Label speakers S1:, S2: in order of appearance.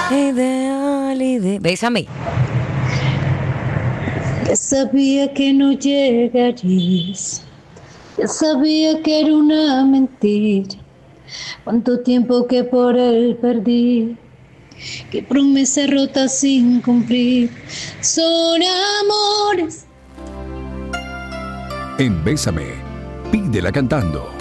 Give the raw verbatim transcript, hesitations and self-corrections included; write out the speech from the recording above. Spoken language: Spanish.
S1: Ideal, ide... Bésame.
S2: Ya sabía que no llegarías. Ya sabía que era una mentira. Cuánto tiempo que por él perdí. Qué promesa rota sin cumplir. Son amores.
S3: En Bésame, pídela cantando.